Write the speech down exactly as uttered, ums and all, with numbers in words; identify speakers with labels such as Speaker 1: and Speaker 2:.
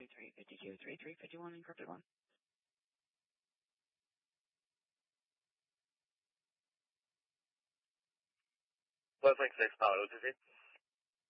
Speaker 1: three fifty-two, thirty-three fifty-one, encrypted one.
Speaker 2: one point six, Palo, O T C.